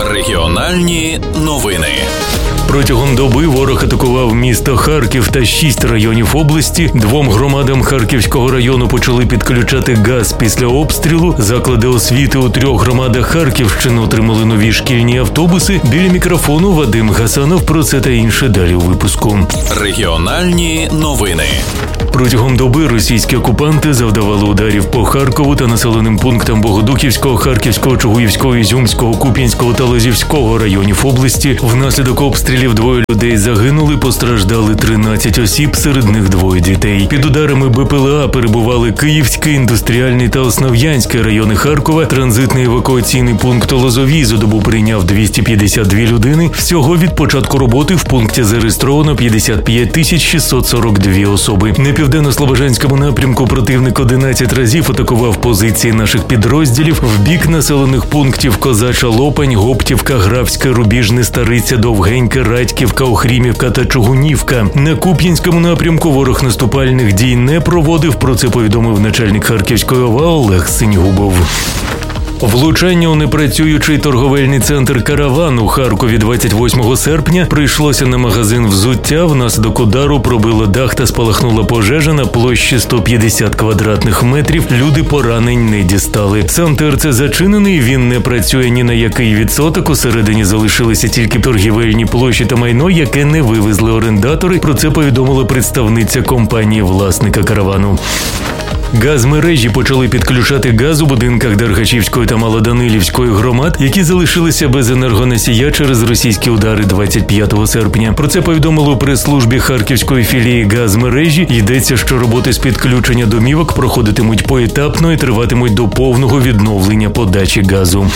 Регіональні новини. Протягом доби ворог атакував місто Харків та 6 районів області. 2 громадам Харківського району почали підключати газ після обстрілу. Заклади освіти у 3 громадах Харківщини отримали нові шкільні автобуси. Біля мікрофону Вадим Гасанов. Про це та інше далі у випуску. Регіональні новини. Протягом доби російські окупанти завдавали ударів по Харкову та населеним пунктам Богодухівського, Харківського, Чугуївського, Ізюмського, Куп'янського та Лозівського районів області. Внаслідок обстрілів 2 людей загинули, постраждали 13 осіб, серед них 2 дітей. Під ударами БПЛА перебували Київський, Індустріальний та Основ'янський райони Харкова. Транзитний евакуаційний пункт Лозовій за добу прийняв 252 людини. Всього від початку роботи в пункті зареєстровано 55 642 особи. На південно-слобожанському напрямку противник 11 разів атакував позиції наших підрозділів в бік населених пунктів Козача Лопань, Гоптівка, Графське, Рубіжне, Стариця, Довгеньке, Радьківка, Охрімівка та Чугунівка. На Куп'янському напрямку ворог наступальних дій не проводив, про це повідомив начальник Харківської ОВА Олег Синьгубов. Влучання у непрацюючий торговельний центр «Караван» у Харкові 28 серпня прийшлося на магазин взуття. Внаслідок удару пробило дах та спалахнула пожежа на площі 150 квадратних метрів. Люди поранень не дістали. Сам ТРЦ зачинений, він не працює ні на який відсоток. Усередині залишилися тільки торгівельні площі та майно, яке не вивезли орендатори. Про це повідомила представниця компанії-власника «Каравану». Газмережі почали підключати газ у будинках Дергачівської та Малоданилівської громад, які залишилися без енергоносія через російські удари 25 серпня. Про це повідомили у прес-службі Харківської філії Газмережі. Йдеться, що роботи з підключення домівок проходитимуть поетапно і триватимуть до повного відновлення подачі газу.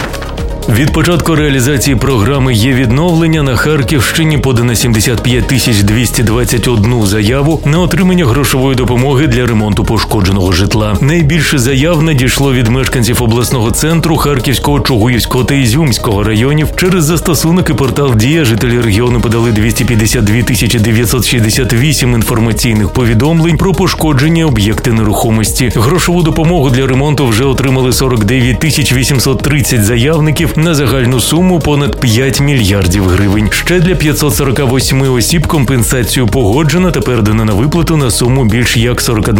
Від початку реалізації програми «Є-відновлення» на Харківщині подано 75 221 заяву на отримання грошової допомоги для ремонту пошкодженого житла. Найбільше заяв надійшло від мешканців обласного центру, Харківського, Чугуївського та Ізюмського районів. Через застосунок і портал «Дія» жителі регіону подали 252 968 інформаційних повідомлень про пошкоджені об'єкти нерухомості. Грошову допомогу для ремонту вже отримали 49 830 заявників на загальну суму понад 5 мільярдів гривень. Ще для 548 осіб компенсацію погоджено та передано на виплату на суму більш як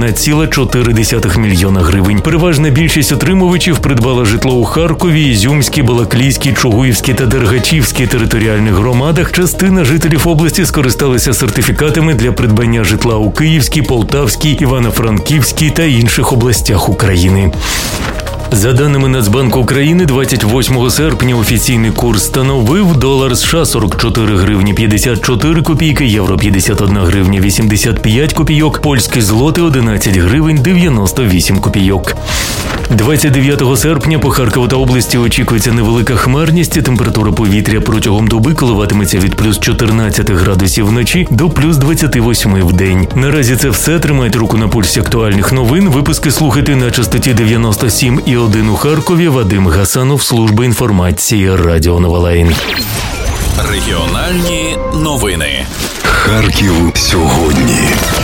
41,4 мільйона гривень. Переважна більшість отримувачів придбала житло у Харкові, Ізюмській, Балаклійській, Чугуївській та Дергачівській територіальних громадах. Частина жителів області скористалися сертифікатами для придбання житла у Київській, Полтавській, Івано-Франківській та інших областях України. За даними Нацбанку України, 28 серпня офіційний курс становив долар США 44 гривні 54 копійки, євро 51 гривня 85 копійок, польський злотий 11 гривень 98 копійок. 29 серпня по Харкову та області очікується невелика хмарність, температура повітря протягом доби коливатиметься від плюс 14 градусів вночі до плюс 28 в день. Наразі це все. Тримайте руку на пульсі актуальних новин. Випуски слухайте на частоті 97,1 у Харкові. Вадим Гасанов, служба інформації Радіо Новолаїн. Регіональні новини. Харків сьогодні.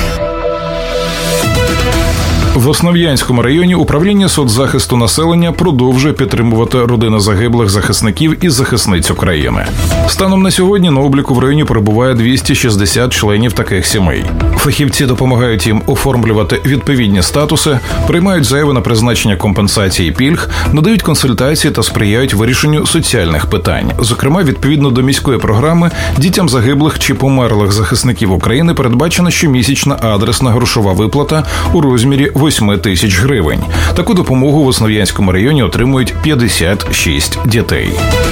В Основ'янському районі управління соцзахисту населення продовжує підтримувати родини загиблих захисників і захисниць України. Станом на сьогодні на обліку в районі перебуває 260 членів таких сімей. Фахівці допомагають їм оформлювати відповідні статуси, приймають заяви на призначення компенсації і пільг, надають консультації та сприяють вирішенню соціальних питань. Зокрема, відповідно до міської програми, дітям загиблих чи померлих захисників України передбачена щомісячна адресна грошова виплата у розмірі 8 тисяч гривень. Таку допомогу в Основ'янському районі отримують 56 дітей.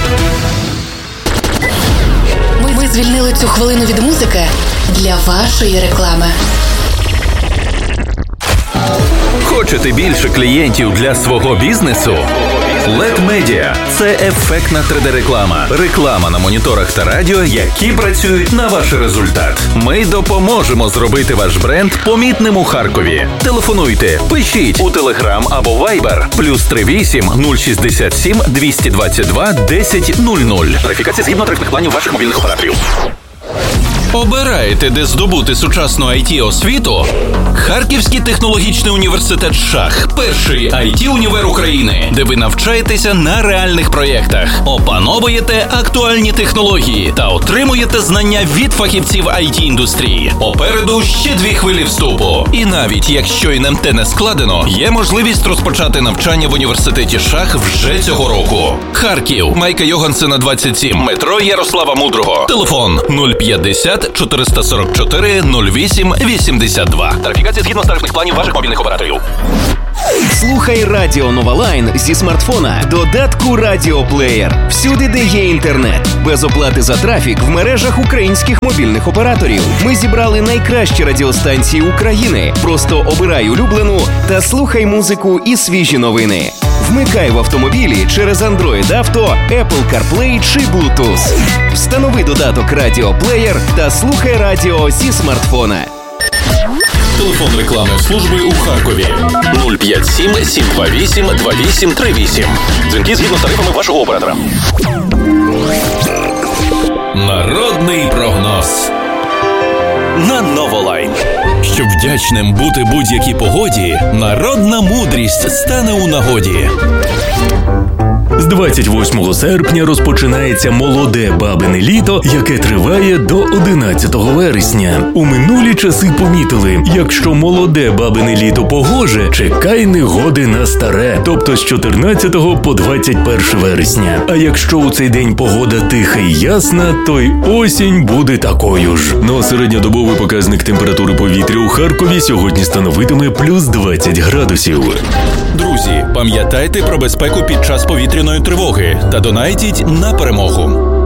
Ми звільнили цю хвилину від музики для вашої реклами. Хочете більше клієнтів для свого бізнесу? LED Media – це ефектна 3D-реклама. Реклама на моніторах та радіо, які працюють на ваш результат. Ми допоможемо зробити ваш бренд помітним у Харкові. Телефонуйте, пишіть у Telegram або Viber +38 067 222 1000. Тарифікація згідно тарифних планів ваших мобільних операторів. Обираєте, де здобути сучасну IT-освіту? Харківський технологічний університет ШАХ – перший IT-універ України, де ви навчаєтеся на реальних проєктах, опановуєте актуальні технології та отримуєте знання від фахівців IT-індустрії. Попереду ще 2 хвилі вступу. І навіть якщо НМТ не складено, є можливість розпочати навчання в університеті ШАХ вже цього року. Харків, Майка Йогансена, 27, метро Ярослава Мудрого. Телефон 050 444 08 82. Тарифікація згідно з тарифних планів ваших мобільних операторів. Слухай Радіо Новалайн зі смартфона. Додатку Радіоплеєр. Всюди, де є інтернет. Без оплати за трафік в мережах українських мобільних операторів. Ми зібрали найкращі радіостанції України. Просто обирай улюблену та слухай музику і свіжі новини. Вмикай в автомобілі через Android Auto, Apple CarPlay чи Bluetooth. Встанови додаток Радіоплеєр та слухай радіо зі смартфона. Телефон рекламної служби у Харкові 057 728 2838. Дзвінки згідно з тарифами вашого оператора. Народний прогноз на Новолайн. Щоб вдячним бути будь-якій погоді, народна мудрість стане у нагоді. З 28 серпня розпочинається молоде бабине літо, яке триває до 11 вересня. У минулі часи помітили, якщо молоде бабине літо погоже, чекай негоди на старе, тобто з 14 по 21 вересня. А якщо у цей день погода тиха і ясна, то й осінь буде такою ж. Но середньодобовий показник температури повітря у Харкові сьогодні становитиме плюс 20 градусів. Друзі, пам'ятайте про безпеку під час повітряної тривоги та донайтіть на перемогу.